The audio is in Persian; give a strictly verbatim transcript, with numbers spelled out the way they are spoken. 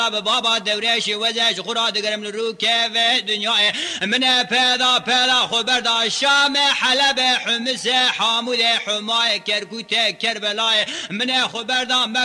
بابا دورش وزش خورا دگرم رو که و دنیای من پیدا پیدا خبر دا شام حلب حمص حامود حمای کرکوت کربلای من خبر دا